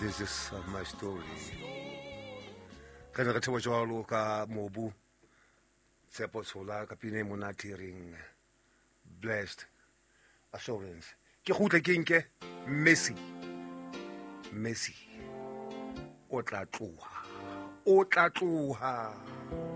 This is my story. Ka ne re thabo jwalo ka mobu tsepo tshola ka pine monate ring blessed assurance. Ke gotle ke nke Messi o tla tloha